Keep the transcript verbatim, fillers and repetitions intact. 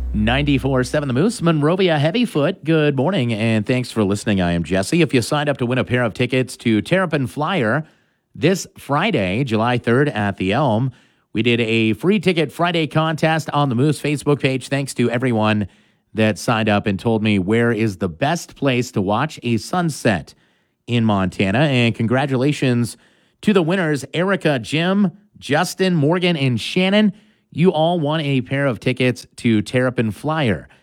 ninety-four point seven The Moose, Monrovia Heavyfoot. Good morning, and thanks for listening. I am Jesse. If you signed up to win a pair of tickets to Terrapin Flyer this Friday, July third at the Elm, we did a free ticket Friday contest on the Moose Facebook page. Thanks to everyone that signed up and told me where is the best place to watch a sunset in Montana. And congratulations to the winners, Erica, Jim, Justin, Morgan, and Shannon. You all won a pair of tickets to Terrapin Flyer.